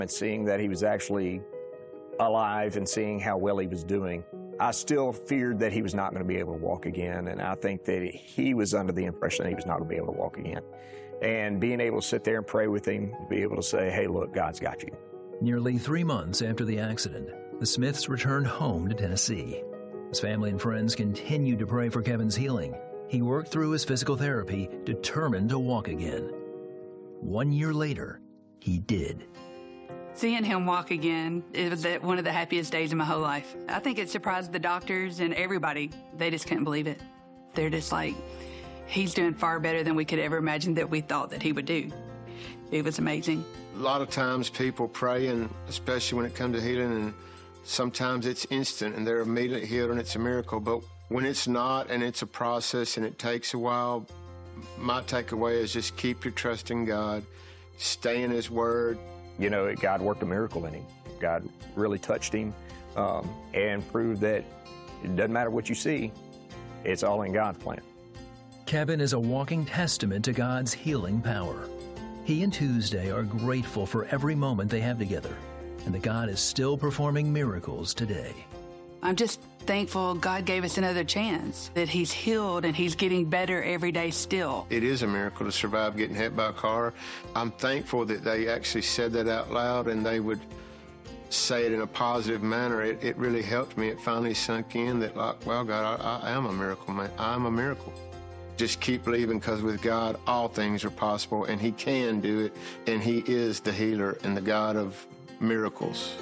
And seeing that he was actually alive and seeing how well he was doing, I still feared that he was not going to be able to walk again. And I think that he was under the impression that he was not going to be able to walk again. And being able to sit there and pray with him, be able to say, hey, look, God's got you. Nearly 3 months after the accident, the Smiths returned home to Tennessee. His family and friends continued to pray for Kevin's healing. He worked through his physical therapy, determined to walk again. 1 year later, he did. Seeing him walk again, it was one of the happiest days of my whole life. I think it surprised the doctors and everybody. They just couldn't believe it. They're just like, he's doing far better than we could ever imagine that we thought that he would do. It was amazing. A lot of times people pray, and especially when it comes to healing, and sometimes it's instant and they're immediately healed and it's a miracle. But when it's not and it's a process and it takes a while, my takeaway is just keep your trust in God, stay in His Word. You know, God worked a miracle in him. God really touched him and proved that it doesn't matter what you see, it's all in God's plan. Kevin is a walking testament to God's healing power. He and Tuesday are grateful for every moment they have together, and that God is still performing miracles today. I'm just thankful God gave us another chance, that he's healed and he's getting better every day still. It is a miracle to survive getting hit by a car. I'm thankful that they actually said that out loud and they would say it in a positive manner. It really helped me. It finally sunk in that, like, well, God, I am a miracle, man. I'm a miracle. Just keep believing, because with God, all things are possible, and He can do it, and He is the healer and the God of miracles.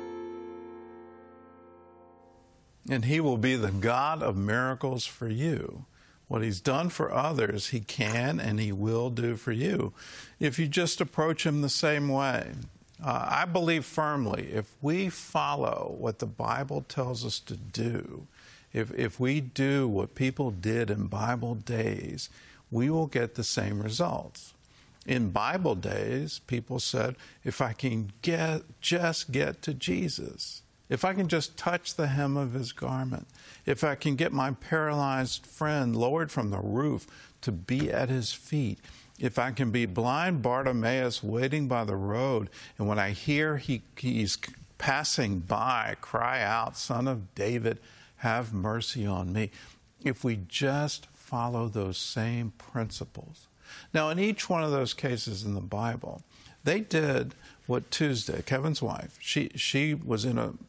And He will be the God of miracles for you. What He's done for others, He can and He will do for you if you just approach Him the same way. I believe firmly if we follow what the Bible tells us to do, if we do what people did in Bible days, we will get the same results. In Bible days, people said, if I can just get to Jesus, if I can just touch the hem of His garment, if I can get my paralyzed friend lowered from the roof to be at His feet, if I can be blind Bartimaeus waiting by the road, and when I hear he's passing by, cry out, Son of David, have mercy on me. If we just follow those same principles. Now, in each one of those cases in the Bible, they did what Tuesday, Kevin's wife, she was in a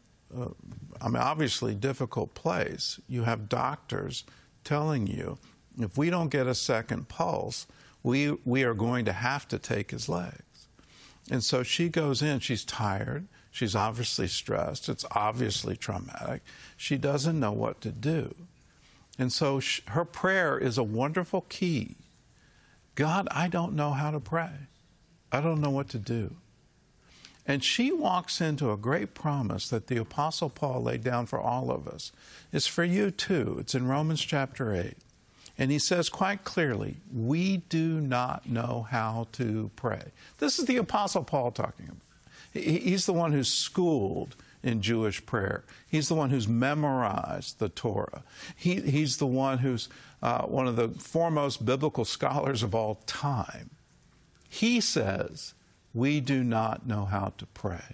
obviously difficult place. You have doctors telling you, if we don't get a second pulse, we are going to have to take his legs. And so she goes in, she's tired, she's obviously stressed, it's obviously traumatic, she doesn't know what to do. And so her prayer is a wonderful key. God, I don't know how to pray. I don't know what to do. And she walks into a great promise that the Apostle Paul laid down for all of us. It's for you too. It's in Romans chapter 8. And he says quite clearly, we do not know how to pray. This is the Apostle Paul talking about. He's the one who's schooled in Jewish prayer. He's the one who's memorized the Torah. He's the one who's one of the foremost biblical scholars of all time. He says, we do not know how to pray,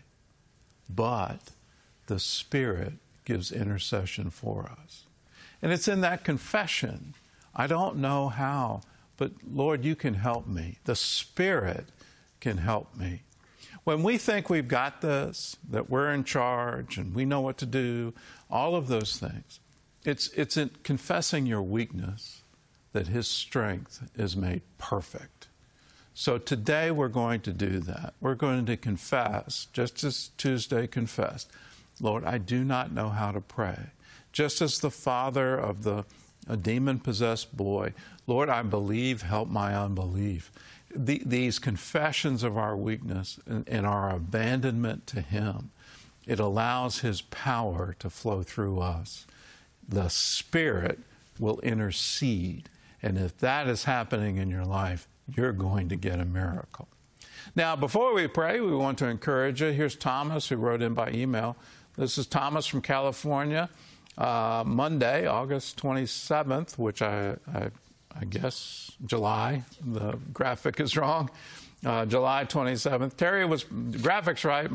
but the Spirit gives intercession for us. And it's in that confession, I don't know how, but Lord, you can help me. The Spirit can help me. When we think we've got this, that we're in charge and we know what to do, all of those things, it's in confessing your weakness that His strength is made perfect. So today we're going to do that. We're going to confess, just as Tuesday confessed, Lord, I do not know how to pray. Just as the father of a demon-possessed boy, Lord, I believe, help my unbelief. These confessions of our weakness and our abandonment to Him, it allows His power to flow through us. The Spirit will intercede. And if that is happening in your life, you're going to get a miracle. Now, before we pray, we want to encourage you. Here's Thomas, who wrote in by email. This is Thomas from California. Monday, August 27th, which I guess July, the graphic is wrong. July 27th. Terry was graphics right.